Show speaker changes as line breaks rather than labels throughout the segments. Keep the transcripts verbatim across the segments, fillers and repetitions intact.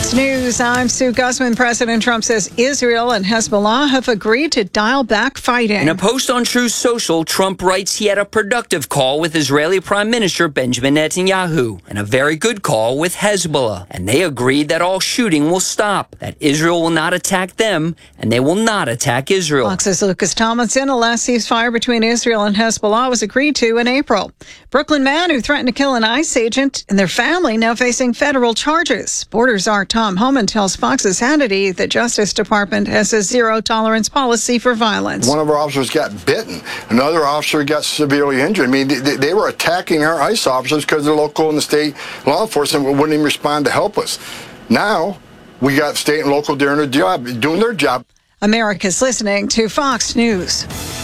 Fox News, I'm Sue Guzman. President Trump says Israel and Hezbollah have agreed to dial back fighting.
In a post on Truth Social, Trump writes he had a productive call with Israeli Prime Minister Benjamin Netanyahu and a very good call with Hezbollah. And they agreed that all shooting will stop, that Israel will not attack them, and they will not attack Israel.
Fox's Lucas Tomlinson, a last ceasefire between Israel and Hezbollah was agreed to in April. Brooklyn man who threatened to kill an ICE agent and their family now facing federal charges. Borders czar Tom Homan tells Fox's Hannity the Justice Department has a zero-tolerance policy for violence.
One of our officers got bitten. Another officer got severely injured. I mean, they, they were attacking our ICE officers because the local and the state law enforcement wouldn't even respond to help us. Now, we got state and local doing their job. Doing their job.
America's listening to Fox News.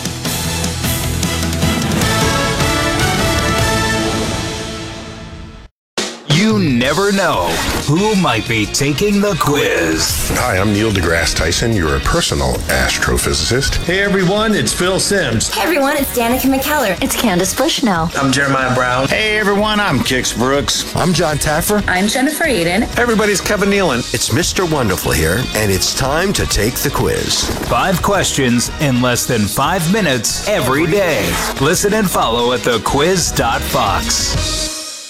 You never know who might be taking the quiz.
Hi, I'm Neil deGrasse Tyson, your personal astrophysicist.
Hey everyone, it's Phil Simms.
Hey everyone, it's Danica McKellar.
It's Candace Bushnell.
I'm Jeremiah Brown.
Hey everyone, I'm Kix Brooks.
I'm John Taffer.
I'm Jennifer Aiden.
Hey everybody, it's Kevin Nealon.
It's Mister Wonderful here, and it's time to take the quiz.
Five questions in less than five minutes every day. Listen and follow at the quiz dot fox.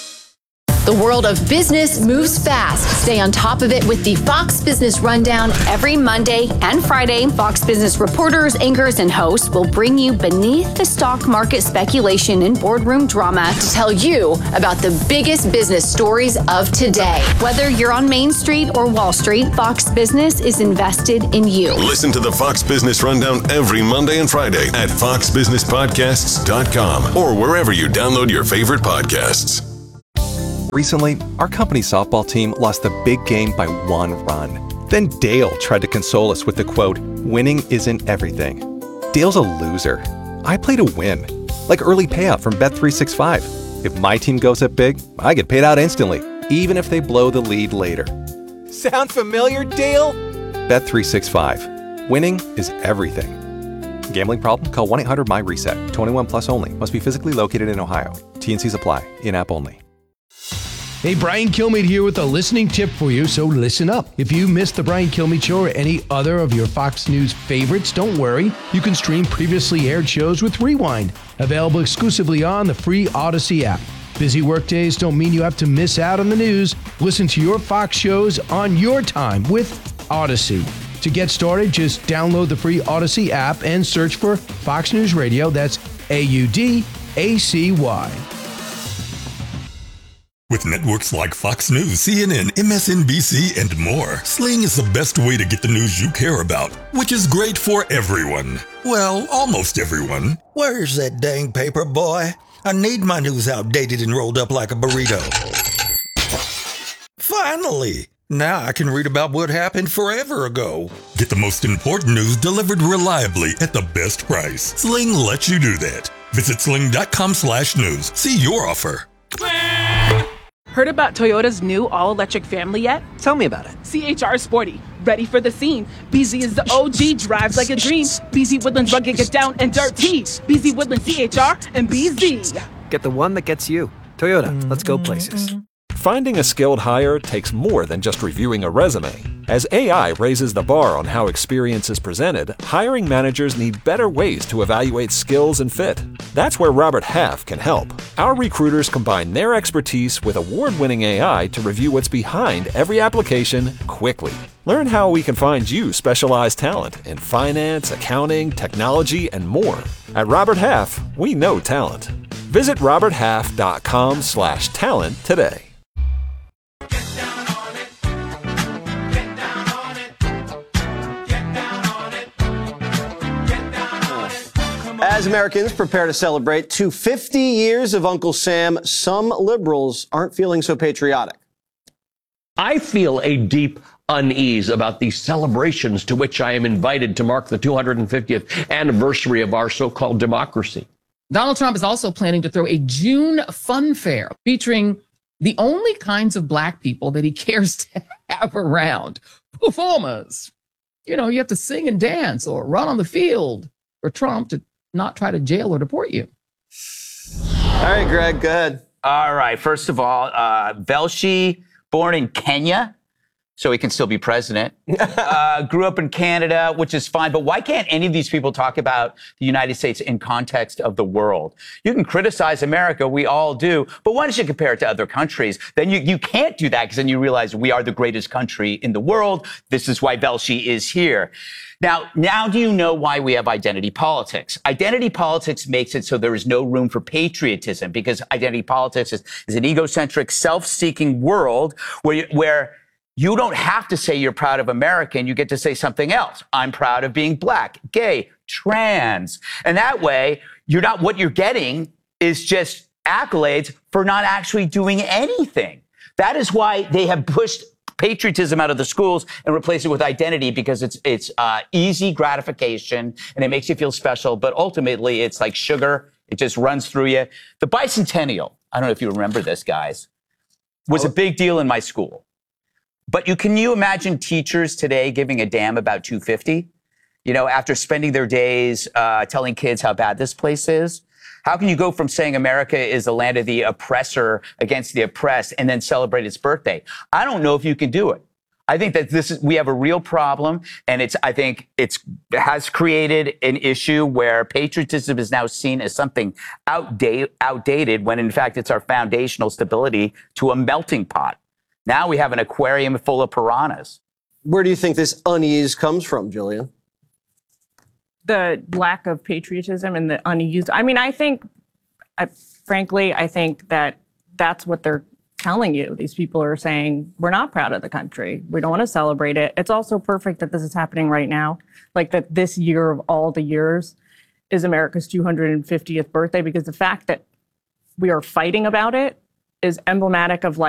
The world of business moves fast. Stay on top of it with the Fox Business Rundown every Monday and Friday. Fox Business reporters, anchors, and hosts will bring you beneath the stock market speculation and boardroom drama to tell you about the biggest business stories of today. Whether you're on Main Street or Wall Street, Fox Business is invested in you.
Listen to the Fox Business Rundown every Monday and Friday at fox business podcasts dot com or wherever you download your favorite podcasts.
Recently, our company's softball team lost the big game by one run. Then Dale tried to console us with the quote, "Winning isn't everything." Dale's a loser. I play to win, like early payout from Bet three sixty-five. If my team goes up big, I get paid out instantly, even if they blow the lead later.
Sound familiar, Dale?
Bet three sixty-five. Winning is everything. Gambling problem? Call one eight hundred my reset. twenty-one plus only. Must be physically located in Ohio. T and Cs apply. In-app only.
Hey, Brian Kilmeade here with a listening tip for you, so listen up. If you missed the Brian Kilmeade Show or any other of your Fox News favorites, don't worry. You can stream previously aired shows with Rewind, available exclusively on the free Odyssey app. Busy workdays don't mean you have to miss out on the news. Listen to your Fox shows on your time with Odyssey. To get started, just download the free Odyssey app and search for Fox News Radio. That's A U D A C Y.
With networks like Fox News, C N N, M S N B C, and more, Sling is the best way to get the news you care about, which is great for everyone. Well, almost everyone.
Where's that dang paper, boy? I need my news outdated and rolled up like a burrito. Finally! Now I can read about what happened forever ago.
Get the most important news delivered reliably at the best price. Sling lets you do that. Visit sling.com slash news. See your offer.
Heard about Toyota's new all-electric family yet?
Tell me about it.
C H R Sporty, ready for the scene. B Z is the O G, drives like a dream. B Z Woodlands rugged, get down and dirty. B Z Woodlands C H R and B Z.
Get the one that gets you. Toyota, let's go places.
Finding a skilled hire takes more than just reviewing a resume. As A I raises the bar on how experience is presented, hiring managers need better ways to evaluate skills and fit. That's where Robert Half can help. Our recruiters combine their expertise with award-winning A I to review what's behind every application quickly. Learn how we can find you specialized talent in finance, accounting, technology, and more. At Robert Half, we know talent. Visit robert half dot com slash talent today.
As Americans prepare to celebrate two hundred fifty years of Uncle Sam, some liberals aren't feeling so patriotic.
I feel a deep unease about the celebrations to which I am invited to mark the two hundred fiftieth anniversary of our so-called democracy.
Donald Trump is also planning to throw a June fun fair featuring the only kinds of black people that he cares to have around. Performers. You know, you have to sing and dance or run on the field for Trump to not try to jail or deport you.
All right, Greg, go ahead.
All right. First of all, uh, Velshi, born in Kenya,
so he can still be president. uh, grew up in Canada, which is fine. But why can't any of these people talk about the United States in context of the world? You can criticize America. We all do. But why don't you compare it to other countries? Then you, you can't do that because then you realize we are the greatest country in the world. This is why Velshi is here. Now, now do you know why we have identity politics? Identity politics makes it so there is no room for patriotism because identity politics is, is an egocentric, self-seeking world where, you, where you don't have to say you're proud of America, and you get to say something else. I'm proud of being black, gay, trans. And that way, you're not, what you're getting is just accolades for not actually doing anything. That is why they have pushed patriotism out of the schools and replaced it with identity, because it's it's uh, easy gratification and it makes you feel special. But ultimately, it's like sugar. It just runs through you. The bicentennial, I don't know if you remember this, guys, was a big deal in my school. But you can you imagine teachers today giving a damn about two fifty? You know, after spending their days uh, telling kids how bad this place is? How can you go from saying America is the land of the oppressor against the oppressed and then celebrate its birthday? I don't know if you can do it. I think that this is, we have a real problem, and it's, I think it's, it has created an issue where patriotism is now seen as something outdate, outdated when in fact it's our foundational stability to a melting pot. Now we have an aquarium full of piranhas.
Where do you think this unease comes from, Jillian?
The lack of patriotism and the unease. I mean, I think, I, frankly, I think that that's what they're telling you. These people are saying, we're not proud of the country. We don't want to celebrate it. It's also perfect that this is happening right now. Like that this year of all the years is America's two hundred fiftieth birthday, because the fact that we are fighting about it is emblematic of like,